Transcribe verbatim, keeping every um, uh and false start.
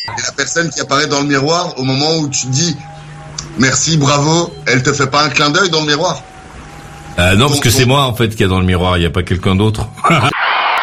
Et la personne qui apparaît dans le miroir, au moment où tu dis merci, bravo, elle te fait pas un clin d'œil dans le miroir? Euh, non, parce que c'est moi en fait qui est dans le miroir, il y a pas quelqu'un d'autre.